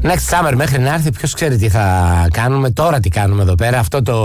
Next summer μέχρι να έρθει, ποιος ξέρει τι θα κάνουμε. Τώρα τι κάνουμε εδώ πέρα,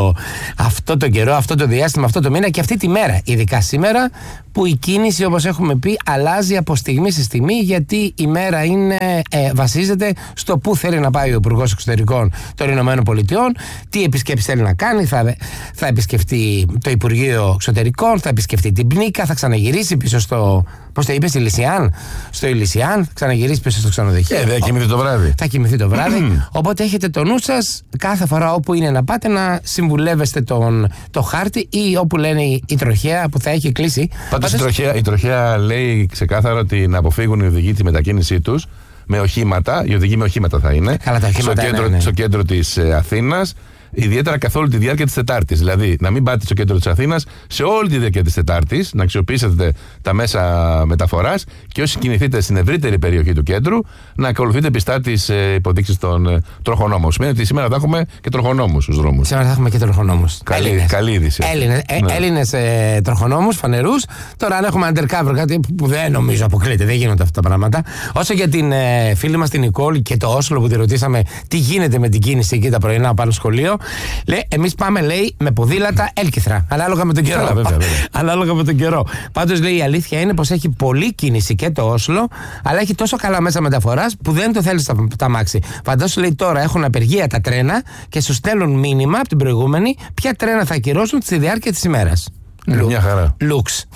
αυτό το καιρό, αυτό το διάστημα, αυτό το μήνα και αυτή τη μέρα. Ειδικά σήμερα που η κίνηση, όπως έχουμε πει, αλλάζει από στιγμή σε στιγμή, γιατί η μέρα βασίζεται στο πού θέλει να πάει ο Υπουργός Εξωτερικών των Ηνωμένων Πολιτειών, τι επισκέψεις θέλει να κάνει. Θα επισκεφτεί το Υπουργείο Εξωτερικών, θα επισκεφτεί την Πνίκα, θα ξαναγυρίσει πίσω στο. Πώς το είπες, Ηλισιάν? Στο Ηλισιάν, θα ξαναγυρίσει πίσω στο ξενοδοχείο. Θα κοιμηθεί το βράδυ. Θα κοιμηθεί το βράδυ. Οπότε έχετε το νου σας κάθε φορά όπου είναι να πάτε να συμβουλεύεστε το χάρτη ή όπου λένε η τροχέα που θα έχει κλείσει. Πάντως η τροχέα λέει ξεκάθαρα ότι να αποφύγουν οι οδηγοί τη μετακίνησή τους με οχήματα. Οι οδηγοί με οχήματα θα είναι. Καλά, τα οχήματα στο κέντρο της Αθήνας. Ιδιαίτερα καθ' όλη τη διάρκεια της Τετάρτης. Δηλαδή, να μην πάτε στο κέντρο της Αθήνας σε όλη τη διάρκεια της Τετάρτης, να αξιοποιήσετε τα μέσα μεταφοράς και όσοι κινηθείτε στην ευρύτερη περιοχή του κέντρου, να ακολουθείτε πιστά τις υποδείξεις των τροχονόμων. Σημαίνει ότι σήμερα θα έχουμε και τροχονόμους στους δρόμους. Σήμερα θα έχουμε και τροχονόμους. Καλή είδηση. Έλληνες τροχονόμους, φανερούς. Τώρα, αν έχουμε undercover, κάτι που δεν νομίζω αποκλείται, δεν γίνονται αυτά τα πράγματα. Όσο για την φίλη μας την Νικόλ και το Όσλο που τη ρωτήσαμε τι γίνεται με την κίνηση εκεί τα πρωινά πάνω σχολείο. Λέει, εμείς πάμε, λέει, με ποδήλατα έλκυθρα. Ανάλογα με τον καιρό. Βέβαια. Ανάλογα με τον καιρό. Πάντως, λέει, η αλήθεια είναι πως έχει πολλή κίνηση και το Όσλο, αλλά έχει τόσο καλά μέσα μεταφοράς που δεν το θέλει τα μάξι. Φαντάσου, λέει, τώρα έχουν απεργία τα τρένα και σου στέλνουν μήνυμα από την προηγούμενη ποια τρένα θα ακυρώσουν στη διάρκεια της ημέρας. Μια χαρά. Λουξ.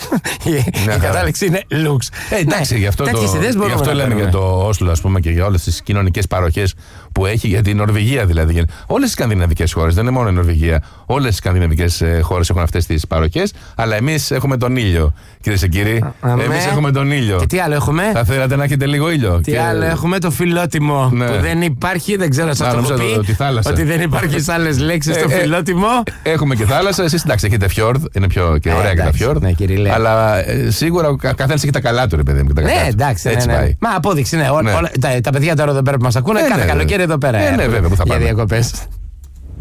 Η κατάληξη είναι λουξ. Εντάξει, γι' αυτό λέμε για το Όσλο, ας πούμε, και για όλες τις κοινωνικές παροχές που έχει, για την Νορβηγία δηλαδή. Όλες οι σκανδιναβικές χώρες, δεν είναι μόνο η Νορβηγία, όλες οι σκανδιναβικές χώρες έχουν αυτές τις παροχές, αλλά εμείς έχουμε τον ήλιο, κυρίες και κύριοι. Εμείς έχουμε τον ήλιο. Και τι άλλο έχουμε? Θα θέλατε να έχετε λίγο ήλιο. Τι άλλο έχουμε? Το φιλότιμο. Ναι. Που δεν υπάρχει, δεν ξέρω αν σας το έχω πει. Ότι δεν υπάρχει σε άλλες λέξεις το φιλότιμο. Έχουμε και θάλασσα. Εσείς εντάξει, έχετε φιόρδ, είναι πιο και ωραία και τα φιόρδ. Ναι, αλλά σίγουρα ο καθένας έχει τα καλά του, ρε παιδί μου. Ναι, εντάξει. Έτσι πάει. Μα απόδειξη, ναι. Τα παιδιά τώρα εδώ πέρα που μας ακούνε κάθε καλοκαίρι εδώ πέρα. Ναι, βέβαια, που θα για διακοπές.